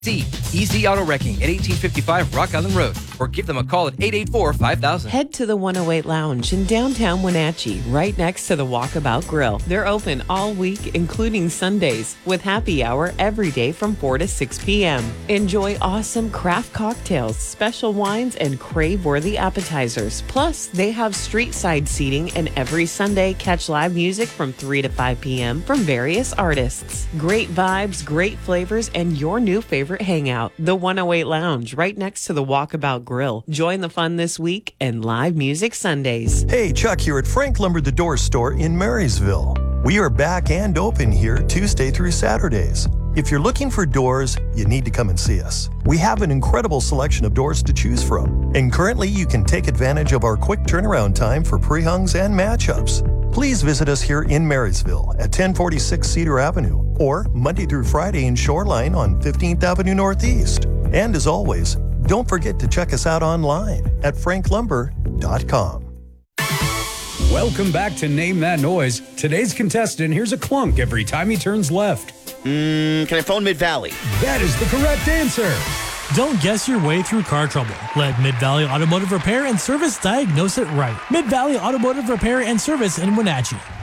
See Easy Auto Wrecking at 1855 Rock Island Road, or give them a call at 884-5000. Head to the 108 Lounge in downtown Wenatchee, right next to the Walkabout Grill. They're open all week, including Sundays, with happy hour every day from 4 to 6 p.m. Enjoy awesome craft cocktails, special wines, and crave-worthy appetizers. Plus, they have street-side seating, and every Sunday, catch live music from 3 to 5 p.m. from various artists. Great vibes, great flavors, and your new favorite hangout, the 108 Lounge, right next to the Walkabout Grill. Join the fun this week and live music Sundays. Hey, Chuck here at Frank Lumber the Door Store in Marysville. We are back and open here Tuesday through Saturdays. If you're looking for doors, you need to come and see us. We have an incredible selection of doors to choose from, and currently you can take advantage of our quick turnaround time for pre-hungs and matchups. Please visit us here in Marysville at 1046 Cedar Avenue, or Monday through Friday in Shoreline on 15th Avenue Northeast. And as always, don't forget to check us out online at franklumber.com. Welcome back to Name That Noise. Today's contestant hears a clunk every time he turns left. Can I phone Mid-Valley? That is the correct answer. Don't guess your way through car trouble. Let Mid-Valley Automotive Repair and Service diagnose it right. Mid-Valley Automotive Repair and Service in Wenatchee.